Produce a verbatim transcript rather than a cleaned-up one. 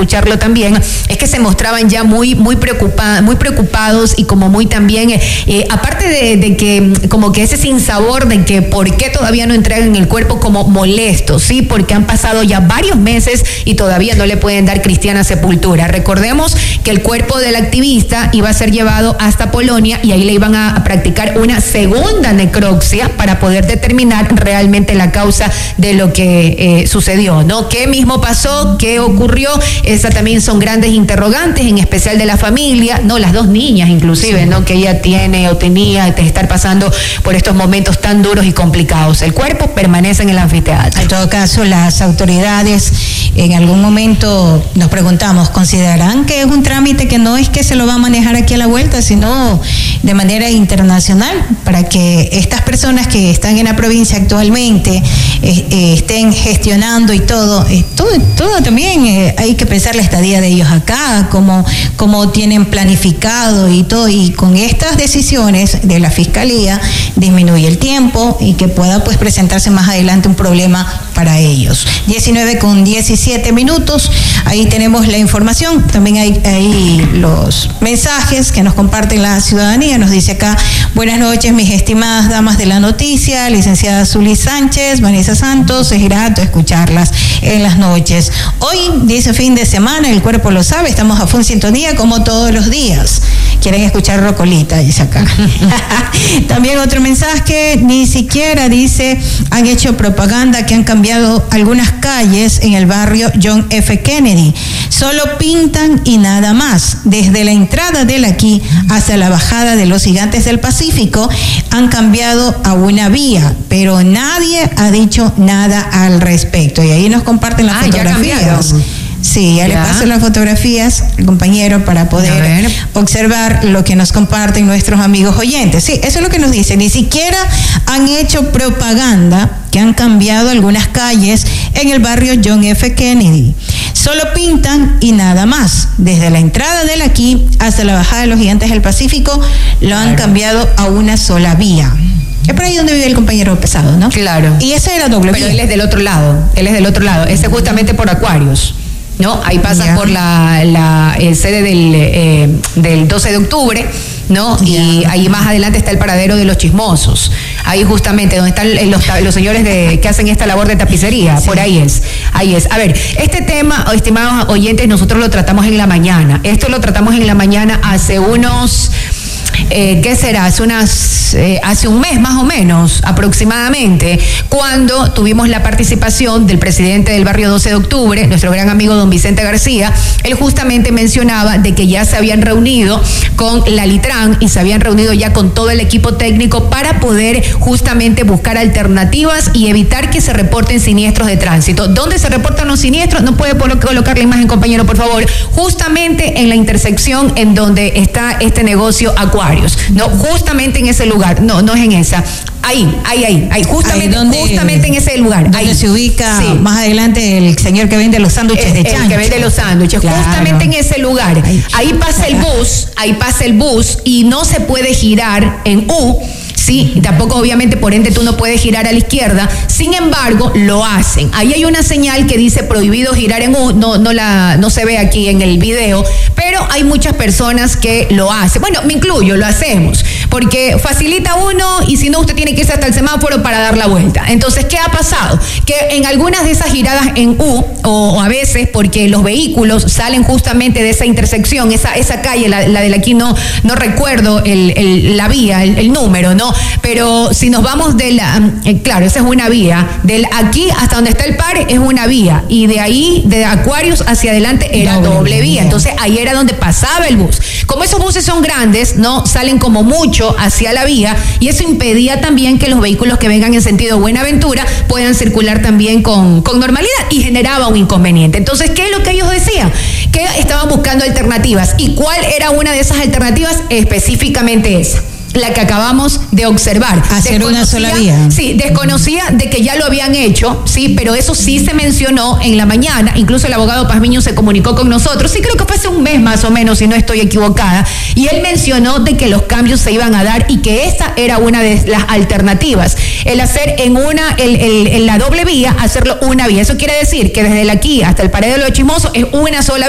escucharlo también, es que se mostraban ya muy, muy, preocupa, muy preocupados y como muy también, eh, aparte de, de que como que ese sinsabor de que por qué todavía no entregan el cuerpo, como molestos, ¿sí? Porque han pasado ya varios meses y todavía no le pueden dar cristiana sepultura. Recordemos que el cuerpo del activista iba a ser llevado hasta Polonia y ahí le iban a, a practicar una segunda necropsia para poder determinar realmente la causa de lo que eh, sucedió, ¿no? ¿Qué mismo pasó? ¿Qué ocurrió? Esa también son grandes interrogantes, en especial de la familia, ¿no? Las dos niñas inclusive, ¿no? Que ella tiene o tenía de estar pasando por estos momentos tan duros y complicados. El cuerpo permanece en el anfiteatro. En todo caso, las autoridades en algún momento nos preguntamos, ¿considerarán que es un trámite que no es que se lo va a manejar aquí a la vuelta, sino de manera internacional, para que estas personas que están en la provincia actualmente eh, eh, estén gestionando y todo, eh, todo, todo también eh, hay que pensar la estadía de ellos acá, cómo, cómo tienen planificado y todo, y con estas decisiones de la Fiscalía disminuye el tiempo y que pueda pues presentarse más adelante un problema para ellos. diecinueve con diecisiete minutos, ahí tenemos la información, también hay, hay los mensajes que nos comparten la ciudadanía. Nos dice acá: buenas noches, mis estimadas damas de la noticia, licenciada Zully Sánchez, Vanessa Santos, es grato escucharlas en las noches. Hoy, dice fin de semana, el cuerpo lo sabe, estamos a full sintonía como todos los días. Quieren escuchar Rocolita, dice acá. También otro mensaje, ni siquiera dice, han hecho propaganda que han cambiado algunas calles en el barrio John F. Kennedy. Solo pintan y nada más. Desde la entrada del aquí hasta la bajada de los Gigantes del Pacífico han cambiado a una vía, pero nadie ha dicho nada al respecto. Y ahí nos comparten las ah, fotografías. Sí, ya, ya le paso las fotografías al compañero para poder observar lo que nos comparten nuestros amigos oyentes. Sí, eso es lo que nos dicen. Ni siquiera han hecho propaganda que han cambiado algunas calles en el barrio John F. Kennedy. Solo pintan y nada más. Desde la entrada del aquí hasta la bajada de los Gigantes del Pacífico lo han cambiado a una sola vía. Es por ahí donde vive el compañero Pesado, ¿no? Claro. Y esa era doble vía. Pero él es del otro lado. Él es del otro lado. Ese es justamente por Aquarius, ¿no? Ahí pasa yeah. por la, la eh, sede del, eh, del doce de octubre, ¿no? Yeah. Y ahí más adelante está el paradero de los chismosos. Ahí justamente donde están los, los señores de, que hacen esta labor de tapicería. Sí. Por ahí es. Ahí es. A ver, este tema, estimados oyentes, nosotros lo tratamos en la mañana. Esto lo tratamos en la mañana hace unos... Eh, ¿qué será? Hace unas, eh, hace un mes más o menos aproximadamente, cuando tuvimos la participación del presidente del barrio doce de octubre, nuestro gran amigo don Vicente García. Él justamente mencionaba de que ya se habían reunido con la Litran y se habían reunido ya con todo el equipo técnico para poder justamente buscar alternativas y evitar que se reporten siniestros de tránsito. ¿Dónde se reportan los siniestros? No puede colocar la imagen, compañero, por favor. Justamente en la intersección en donde está este negocio Aquarius. No, justamente en ese lugar. No, no es en esa. Ahí, ahí, ahí, ahí, justamente, ahí donde, justamente en ese lugar. Donde ahí se ubica sí. más adelante el señor que vende los sándwiches el, de chancho. El que vende los sándwiches, claro. Justamente en ese lugar. Ahí, ahí pasa el bus, ahí pasa el bus y no se puede girar en U. Sí, tampoco obviamente por ende tú no puedes girar a la izquierda, sin embargo lo hacen. Ahí hay una señal que dice prohibido girar en U, no, no, la, no se ve aquí en el video, pero hay muchas personas que lo hacen. Bueno, me incluyo, lo hacemos, porque facilita uno y si no usted tiene que irse hasta el semáforo para dar la vuelta. Entonces, ¿qué ha pasado? Que en algunas de esas giradas en U, o, o a veces porque los vehículos salen justamente de esa intersección, esa, esa calle, la, la de la aquí no, no recuerdo el, el, la vía, el, el número, ¿no? Pero si nos vamos de la, eh, claro, esa es una vía, del aquí hasta donde está el par es una vía, y de ahí, de Aquarius hacia adelante era doble, doble vía, entonces ahí era donde pasaba el bus. Como esos buses son grandes, no salen como mucho hacia la vía, y eso impedía también que los vehículos que vengan en sentido Buenaventura puedan circular también con, con normalidad, y generaba un inconveniente. Entonces, ¿qué es lo que ellos decían? Que estaban buscando alternativas. ¿Y cuál era una de esas alternativas? Específicamente esa, la que acabamos de observar. Hacer una sola vía. Sí, desconocía de que ya lo habían hecho, sí, pero eso sí se mencionó en la mañana. Incluso el abogado Pazmiño se comunicó con nosotros, sí, creo que fue hace un mes más o menos, si no estoy equivocada, y él mencionó de que los cambios se iban a dar y que esta era una de las alternativas, el hacer en una, el, el, en la doble vía, hacerlo una vía. Eso quiere decir que desde el aquí hasta el paradero de los Chismosos es una sola vía.